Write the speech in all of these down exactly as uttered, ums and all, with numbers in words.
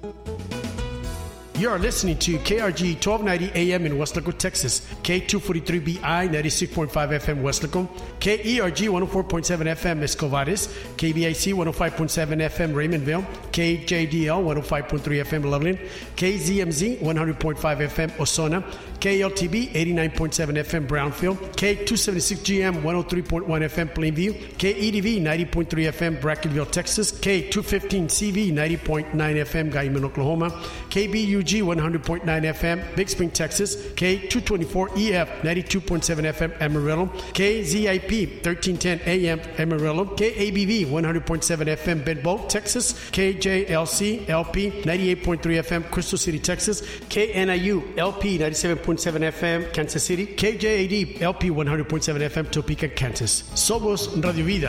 You are listening to K R G twelve ninety A M in Weslaco, Texas, K two forty-three B I ninety-six point five F M Weslaco, K E R G one oh four point seven F M Escovares, K B I C one oh five point seven F M Raymondville, K J D L one oh five point three F M Loveland, K Z M Z one hundred point five F M Osona, K L T B eighty-nine point seven F M Brownfield, K two seventy-six G M one oh three point one F M Plainview, K E D V ninety point three F M Brackenville, Texas, K two fifteen C V ninety point nine F M Guyman, Oklahoma, K B U G one hundred point nine F M Big Spring, Texas, K two twenty-four E F ninety-two point seven F M Amarillo, K Z I P thirteen ten A M Amarillo, K A B V one hundred point seven F M Bedboe, Texas, K J L C L P ninety-eight point three F M Crystal City, Texas, K N I U L P ninety-seven point seven F M Kansas City, K J A D L P one hundred point seven F M Topeka, Kansas. Somos Radio Vida.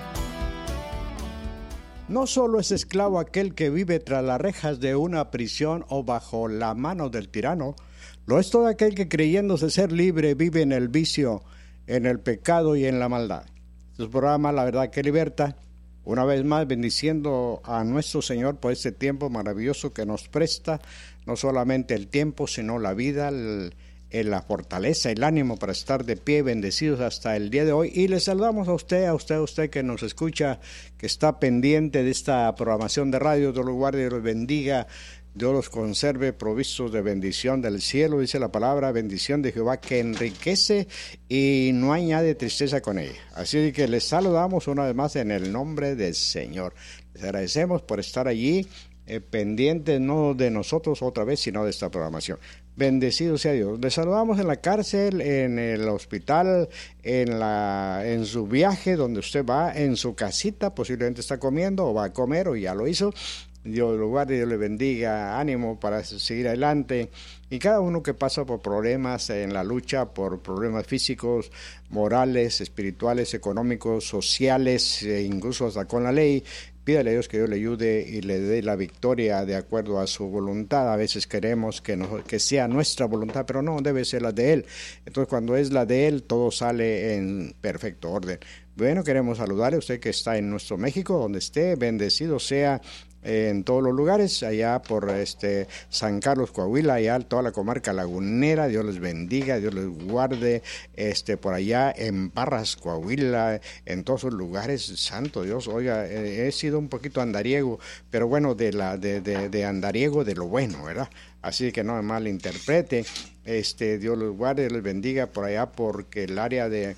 No solo es esclavo aquel que vive tras las rejas de una prisión o bajo la mano del tirano, lo es todo aquel que creyéndose ser libre vive en el vicio, en el pecado y en la maldad. Este programa La Verdad que Liberta, una vez más bendiciendo a nuestro Señor por este tiempo maravilloso que nos presta, no solamente el tiempo, sino la vida, el, el, la fortaleza, el ánimo para estar de pie, bendecidos hasta el día de hoy. Y le saludamos a usted, a usted, a usted que nos escucha, que está pendiente de esta programación de radio. Dios los guarde, Dios los bendiga, Dios los conserve, provistos de bendición del cielo, dice la palabra, bendición de Jehová que enriquece y no añade tristeza con ella. Así que les saludamos una vez más en el nombre del Señor. Les agradecemos por estar allí, eh, pendientes no de nosotros otra vez, sino de esta programación. Bendecido sea Dios. Les saludamos en la cárcel, en el hospital, en la en su viaje donde usted va, en su casita, posiblemente está comiendo o va a comer o ya lo hizo. Dios lo guarde, Dios le bendiga, ánimo para seguir adelante. Y cada uno que pasa por problemas en la lucha, por problemas físicos, morales, espirituales, económicos, sociales, e incluso hasta con la ley, pídale a Dios que Dios le ayude y le dé la victoria de acuerdo a su voluntad. A veces queremos que, no, que sea nuestra voluntad, pero no, debe ser la de Él. Entonces, cuando es la de Él, todo sale en perfecto orden. Bueno, queremos saludarle a usted que está en nuestro México, donde esté, bendecido sea en todos los lugares, allá por este San Carlos, Coahuila, allá toda la comarca lagunera. Dios les bendiga, Dios les guarde, este por allá en Parras, Coahuila, en todos esos lugares. Santo Dios, oiga, eh, he sido un poquito andariego, pero bueno, de la de, de, de andariego de lo bueno, ¿verdad? Así que no me malinterprete. Este, Dios los guarde, Dios les bendiga por allá, porque el área de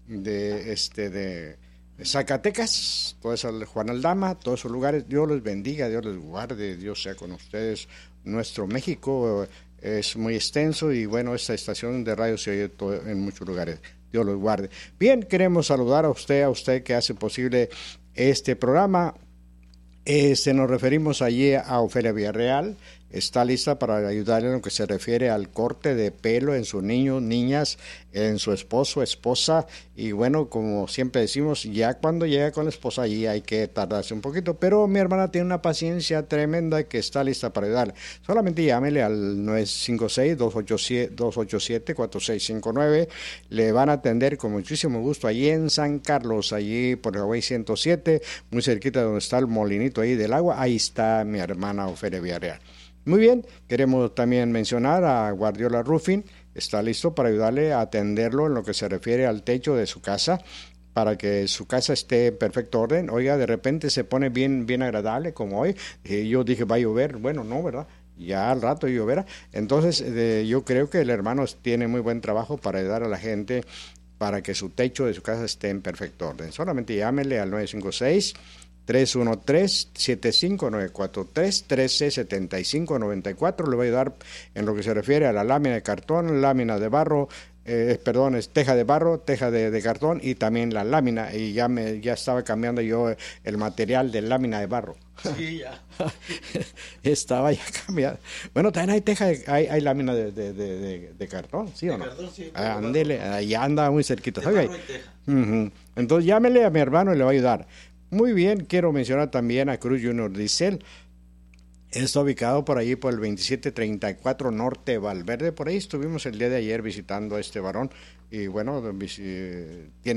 de este de Zacatecas, todo eso, Juan Aldama, todos esos lugares, Dios les bendiga, Dios les guarde, Dios sea con ustedes. Nuestro México es muy extenso y bueno, esta estación de radio se oye todo, en muchos lugares. Dios los guarde. Bien, queremos saludar a usted, a usted que hace posible este programa. Este, nos referimos allí a Ofelia Villarreal. Está lista para ayudarle en lo que se refiere al corte de pelo en sus niños, niñas, en su esposo, esposa. Y bueno, como siempre decimos, ya cuando llega con la esposa allí hay que tardarse un poquito. Pero mi hermana tiene una paciencia tremenda que está lista para ayudarle. Solamente llámele al nueve cinco seis, dos ocho siete, cuatro seis cinco nueve. Le van a atender con muchísimo gusto allí en San Carlos, allí por el Highway ciento siete, muy cerquita de donde está el molinito ahí del agua. Ahí está mi hermana Ofelia Villarreal. Muy bien, queremos también mencionar a Guardiola Roofing. Está listo para ayudarle a atenderlo en lo que se refiere al techo de su casa, para que su casa esté en perfecto orden. Oiga, de repente se pone bien, bien agradable como hoy. Y yo dije, va a llover. Bueno, no, ¿verdad? Ya al rato lloverá. Entonces, eh, yo creo que el hermano tiene muy buen trabajo para ayudar a la gente para que su techo de su casa esté en perfecto orden. Solamente llámele al nueve cinco seis, tres uno tres, siete cinco nueve cuatro tres, trece setenta y cinco noventa y cuatro. Le voy a ayudar en lo que se refiere a la lámina de cartón, lámina de barro, eh, perdón, es teja de barro, teja de, de cartón y también la lámina. Y ya me ya estaba cambiando yo el material de lámina de barro. Sí, ya. Estaba ya cambiado. Bueno, también hay teja, de, hay, hay lámina de, de, de, de, de cartón, ¿sí o no? De cartón, sí. Ah, ándele, ahí anda muy cerquita. De Okay. barro y teja. Uh-huh. Entonces llámele a mi hermano y le va a ayudar. Muy bien, quiero mencionar también a Cruz Junior Diesel. Está ubicado por allí por el veintisiete treinta y cuatro Norte Valverde. Por ahí estuvimos el día de ayer visitando a este varón y bueno, tiene